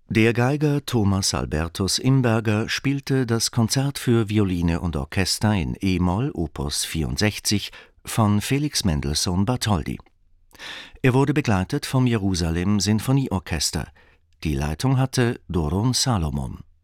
Der Geiger Thomas Albertus Imberger spielte das Konzert für Violine und Orchester in e-Moll Opus 64 von Felix Mendelssohn Bartholdy. Er wurde begleitet vom Jerusalem Sinfonieorchester. Die Leitung hatte Doron Salomon.